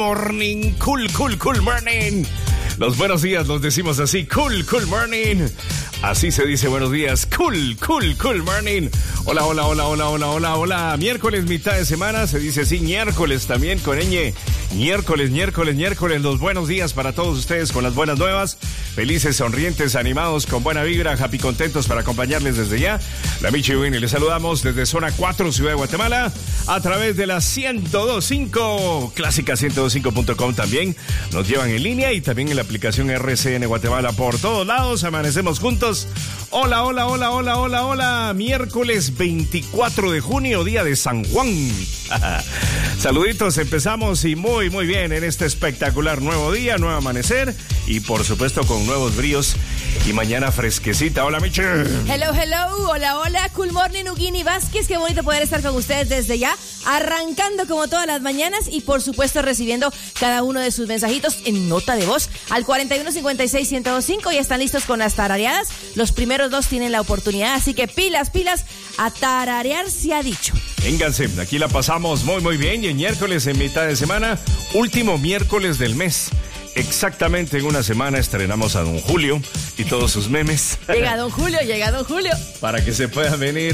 Morning, cool morning. Los buenos días los decimos así, cool morning. Así se dice buenos días, cool morning. Hola. Miércoles, mitad de semana, se dice así, miércoles también con ñ. Miércoles. Los buenos días para todos ustedes con las buenas nuevas. Felices, sonrientes, animados, con buena vibra, happy, contentos para acompañarles desde ya. La Michi y Winnie, les saludamos desde Zona 4, Ciudad de Guatemala, a través de la 102.5, clásica 102.5.com también. Nos llevan en línea y también en la aplicación RCN Guatemala por todos lados. Amanecemos juntos. Hola. Miércoles 24 de junio, día de San Juan. Saluditos, empezamos y muy bien en este espectacular nuevo día, nuevo amanecer y por supuesto con nuevos bríos y mañana fresquecita. Hola, Michi. Hello. Hola. Cool morning, Ugini Vázquez. Qué bonito poder estar con ustedes desde ya, arrancando como todas las mañanas y por supuesto recibiendo cada uno de sus mensajitos en nota de voz al 4156-1025. Ya están listos con las tarareadas. Los primeros dos tienen la oportunidad, así que pilas, a tararear se ha dicho. Vénganse, aquí la pasamos muy bien y el miércoles en mitad de semana, último miércoles del mes. Exactamente en una semana estrenamos a Don Julio y todos sus memes. Llega Don Julio. Para que se puedan venir